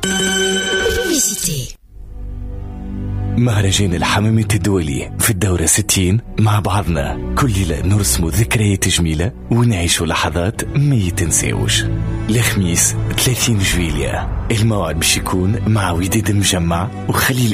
مهرجان الحمامة الدولي في الدورة 60 مع بعضنا كل ليلة نرسم ذكريات جميلة ونعيش لحظات ما يتنسيوش. الخميس 30 جويلية الموعد باش يكون مع وديد المجمع وخليل